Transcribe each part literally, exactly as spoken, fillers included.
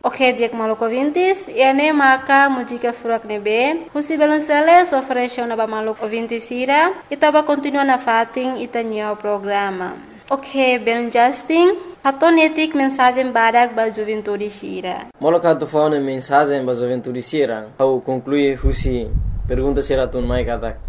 Ok, diak maluco ouvintes, e ane maka música furak nebe, husi belonceles oferece na ba maluco ouvintes ira, itaba continua na fating itanya o programa. Ok, ben Justin, hatonetik mensagem badak ba juventude sira. Moloka tu faune mensagem ba juventude sira, au conclui husi pergunta sira tun mai katak.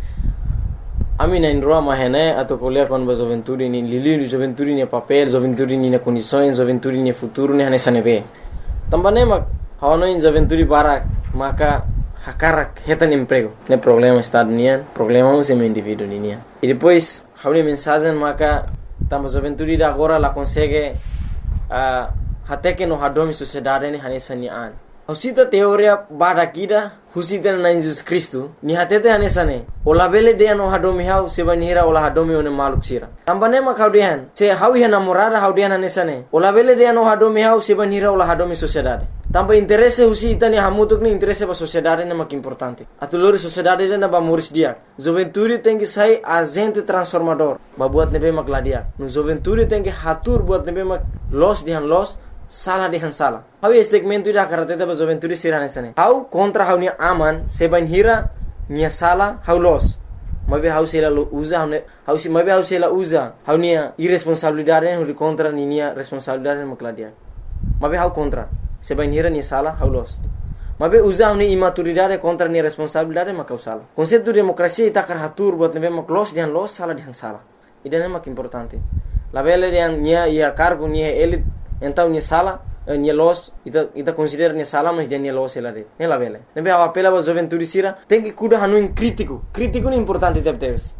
Ami na indroa mahene atau kuliah kon ba juventude ni lili juventude ni papel, juventude ni na condições, juventude ni futuro ni hane sanebe. Tambane mak hawana in juventude barak maka hakarak hetan emprego. Ne problema estado nian, problema mo sem indivíduo nian. E depois hauni mensagem maka tamba juventude da agora la consegue uh, até que no hadomi sociedade ni hane sanian. Husita teoria barakida husita na Jesus Cristo ni hatete hane sane. Ola bele de no hadomi hau se banhira ola hadomi one maluk sira. Tambane mak haudian se hawi hana morada haudian hane sane. Ola bele de no hadomi hau se banhira ola hadomi sociedade. Tamba interesse husita ni hamutuk ni interesse ba sociedade na mak importante. Atulori sociedade na ba moris dia. Juventude tem que sair agente transformador. Ba buat nebe mak ladia. No juventude tem que hatur buat nebe mak los dihan los salah dihan salah. Hau segmento ida karateta ba juventude sirane sane. Hau kontra hau ni aman se banhira nia sala hau los. Mabe hau sela usa hau hau si mabe hau sela usa hau nia irresponsabilidade hau contra ni nia responsabilidade makladia. Mabe hau contra se banhira nia sala hau los. Mabe usa hau ni imaturidade contra nia responsabilidade makau sala. Konsepto demokrasia ita karatur buat nebe maklos dian los sala dian sala. Idane mak importante. La bele dian nia ia cargo nia elit então nia sala nia los ita ita considera nia sala mas dia nia los ela de ela vele nebe a apela ba juventude sira tem que cuidar hanu in crítico crítico ni importante tep teves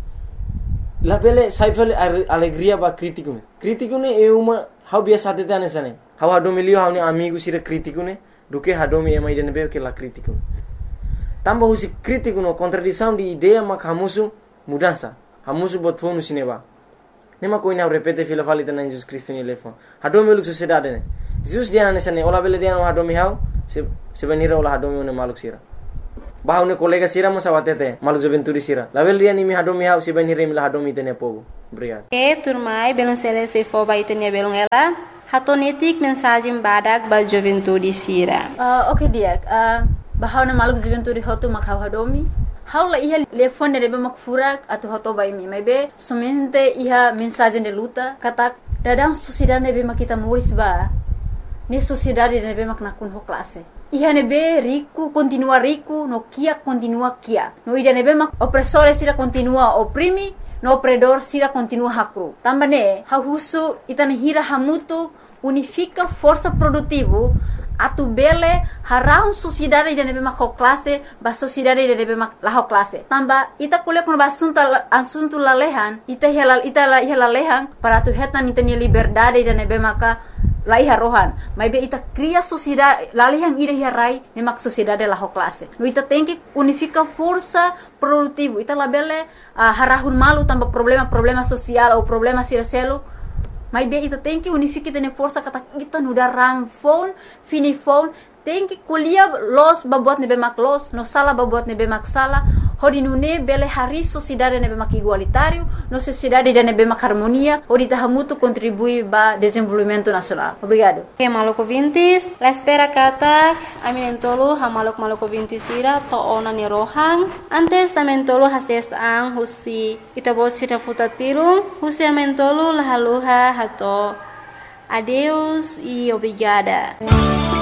la vele sai vele alegria ba crítico ne crítico ne é uma hau biasa te tane sane hau hado milio hau ni amigo sira crítico ne do que hado mi ema ide nebe que la crítico tamba husi crítico no contradição de ideia mak hamusu mudança hamusu bot fonu sineba nema ko ina repete fila falita na Jesus Cristo ni lefon hado mi luk sociedade ne Jesus dia na sane ola bele dia no hado mi hau se se venira ola hado mi ne maluk sira bahau ne kolega sira mo sawatete maluk juventude sira la bele dia ni mi hado mi hau se venira mi la hado mi tene povo obrigado e turmai belon sele se fo ba itenia belon ela hatonetik mensagem badak ba juventude sira uh, okay dia uh, bahau ne maluk juventude hotu makau hado mi haula iha telefone de mak furak atau hoto bai mi maybe somente iha mensagem de luta kata dadang sociedade nebe mak kita moris ba ni sociedade nebe mak nakun ho classe iha nebe rico continua rico no kia continua kia no ida nebe mak opressore sira continua oprimi no opredor sira continua hakru tambane ha husu itane hira hamutu unifica força produtivo atu bele harau sociedade de nebe mak classe ba sociedade de nebe mak la classe tamba ita kuliah kon basunta asunto lalehan ita hela ita la hela lehan para tu hetan ita ni liberdade de nebe maka la iha rohan mai be ita cria sociedade lalehan ida hirai ne mak sociedade la classe no ita tem que unifica força produtivo ita la bele uh, harahun malu tamba problema problema social ou problema siraselo mas bem, ita tem que unificar tene força kata kita nuda ramfon, finifon, tem que colher los babuat nebe mak los, no sala babuat nebe mak sala, hodi nune bele hari sociedade nebe mak igualitário, no sociedade de nebe mak harmonia, hodi tahamutu contribui ba desenvolvimento nacional. Obrigado. Okay, maluco ouvintes, la espera kata aminentolo ha maluk maluco ouvintes ira to ona ni rohang, antes amentolo hases ang husi itabos sira futatirung, husi amentolo lahaluha hato. Adeus e obrigada.